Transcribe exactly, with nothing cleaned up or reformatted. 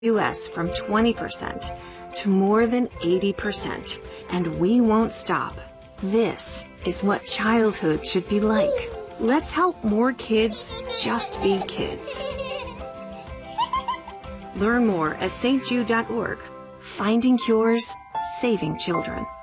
U S from twenty percent to more than eighty percent, and we won't stop. This is what childhood should be like. Let's help more kids just be kids. Learn more at S T Jude dot org. Finding cures, saving children.